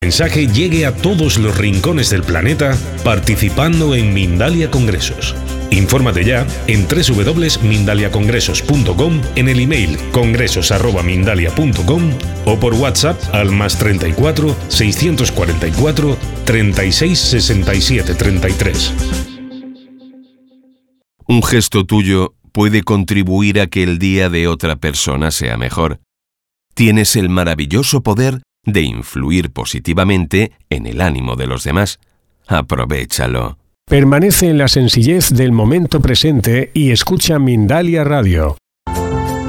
El mensaje llegue a todos los rincones del planeta participando en Mindalia Congresos. Infórmate ya en www.mindaliacongresos.com, en el email congresos@mindalia.com o por WhatsApp al +34 644 36 67 33. Un gesto tuyo puede contribuir a que el día de otra persona sea mejor. Tienes el maravilloso poder de influir positivamente en el ánimo de los demás. Aprovéchalo. Permanece en la sencillez del momento presente y escucha Mindalia Radio.